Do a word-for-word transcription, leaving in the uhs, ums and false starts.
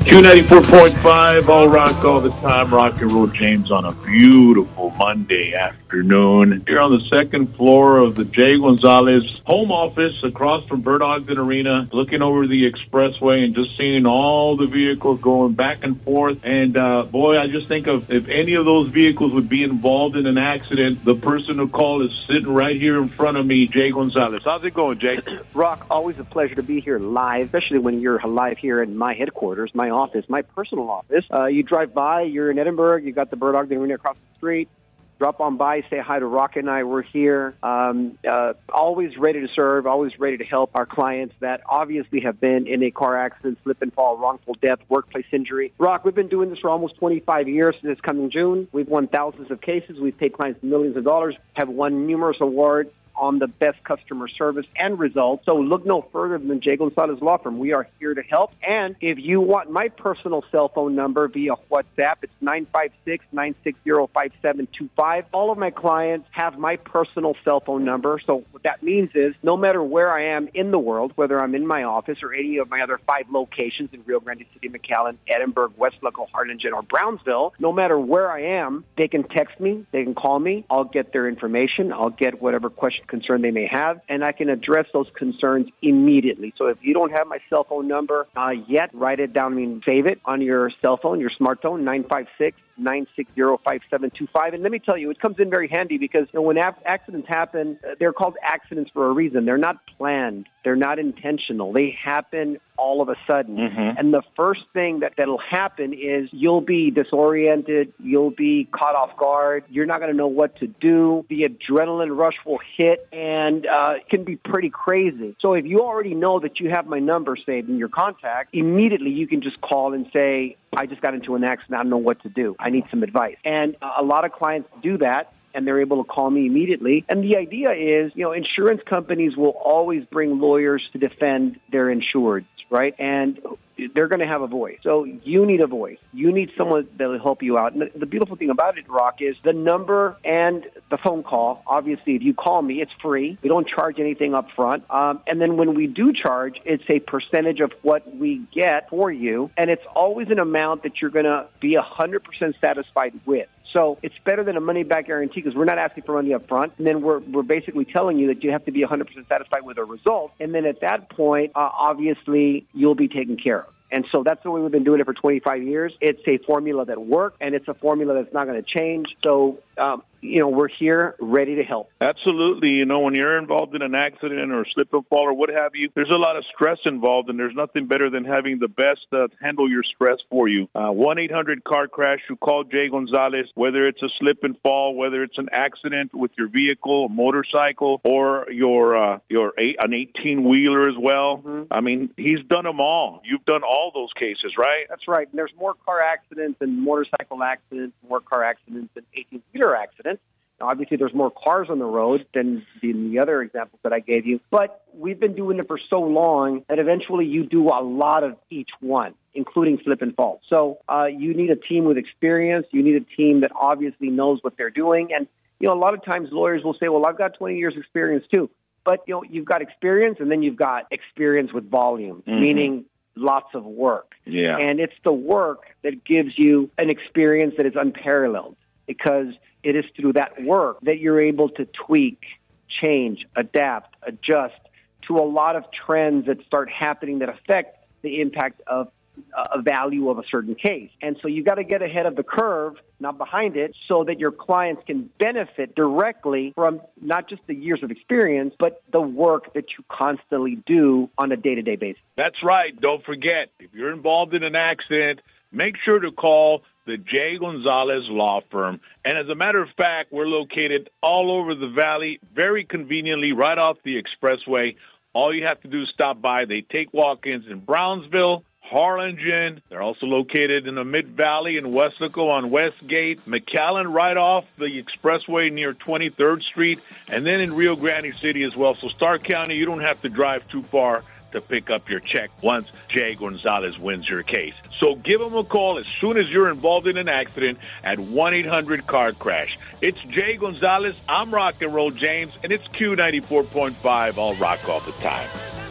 Q ninety-four point five, all rock all the time. Rock and roll James on a beautiful Monday afternoon. Here on the second floor of the Jay Gonzalez home office across from Bert Ogden Arena, looking over the expressway and just seeing all the vehicles going back and forth. And, uh, boy, I just think of if any of those vehicles would be involved in an accident, the person who called is sitting right here in front of me, Jay Gonzalez. How's it going, Jay? Rock, always a pleasure to be here live, especially when you're live here in my headquarters, my office, my personal office. Uh, you drive by, you're in Edinburgh, you got the Bert Ogden Arena across the street. Drop on by, say hi to Rock and I. We're here. Um, uh, always ready to serve, always ready to help our clients that obviously have been in a car accident, slip and fall, wrongful death, workplace injury. Rock, we've been doing this for almost twenty-five years this coming June. We've won thousands of cases. We've paid clients millions of dollars, have won numerous awards on the best customer service and results. So look no further than Jay Gonzalez Law Firm. We are here to help. And if you want my personal cell phone number via WhatsApp, it's nine five six, nine six zero, five seven two five. All of my clients have my personal cell phone number. So what that means is no matter where I am in the world, whether I'm in my office or any of my other five locations in Rio Grande City, McAllen, Edinburgh, Westlaco, Harlingen, or Brownsville, no matter where I am, they can text me, they can call me. I'll get their information. I'll get whatever question concern they may have, and I can address those concerns immediately. So if you don't have my cell phone number uh, yet, write it down. I mean, save it on your cell phone, your smartphone, nine five six, nine six zero, five seven two five. And let me tell you, it comes in very handy because you know, when accidents happen, they're called accidents for a reason. They're not planned. They're not intentional. They happen all of a sudden. Mm-hmm. And the first thing that, that'll happen is you'll be disoriented. You'll be caught off guard. You're not going to know what to do. The adrenaline rush will hit, and uh, it can be pretty crazy. So if you already know that you have my number saved in your contact, immediately you can just call and say, I just got into an accident. I don't know what to do. I need some advice. And uh, a lot of clients do that, and they're able to call me immediately. And the idea is, you know, insurance companies will always bring lawyers to defend their insureds, right? And they're going to have a voice. So you need a voice. You need someone that will help you out. And the beautiful thing about it, Rock, is the number and the phone call. Obviously, if you call me, it's free. We don't charge anything up front. Um, and then when we do charge, it's a percentage of what we get for you. And it's always an amount that you're going to be one hundred percent satisfied with. So it's better than a money-back guarantee because we're not asking for money up front. And then we're we're basically telling you that you have to be one hundred percent satisfied with a result. And then at that point, uh, obviously, you'll be taken care of. And so that's the way we've been doing it for twenty-five years. It's a formula that works, and it's a formula that's not going to change. So, um, you know, we're here ready to help. Absolutely. You know, when you're involved in an accident or slip and fall or what have you, there's a lot of stress involved, and there's nothing better than having the best uh, handle your stress for you. Uh, one eight hundred car crash, you call Jay Gonzalez, whether it's a slip and fall, whether it's an accident with your vehicle, a motorcycle, or your uh, your eight, an eighteen-wheeler as well. Mm-hmm. I mean, he's done them all. You've done all those cases, right? That's right. And there's more car accidents and motorcycle accidents, more car accidents than eighteen-wheeler accidents. Now, obviously, there's more cars on the road than in the other examples that I gave you. But we've been doing it for so long that eventually you do a lot of each one, including slip and fall. So uh, you need a team with experience. You need a team that obviously knows what they're doing. And, you know, a lot of times lawyers will say, well, I've got twenty years experience too. But, you know, you've got experience and then you've got experience with volume, mm-hmm. meaning lots of work. Yeah. And it's the work that gives you an experience that is unparalleled because it is through that work that you're able to tweak, change, adapt, adjust to a lot of trends that start happening that affect the impact of a value of a certain case. And so you got to get ahead of the curve, not behind it, so that your clients can benefit directly from not just the years of experience, but the work that you constantly do on a day-to-day basis. That's right. Don't forget, if you're involved in an accident, make sure to call the Jay Gonzalez Law Firm. And as a matter of fact, we're located all over the valley, very conveniently right off the expressway. All you have to do is stop by. They take walk-ins in Brownsville, Harlingen. They're also located in the Mid-Valley in Westlaco on Westgate, McAllen right off the expressway near twenty-third Street, and then in Rio Grande City as well. So Stark County, you don't have to drive too far to pick up your check once Jay Gonzalez wins your case. So give him a call as soon as you're involved in an accident at one eight hundred car crash. It's Jay Gonzalez. I'm Rock and Roll James, and it's Q ninety-four point five. All rock all the time.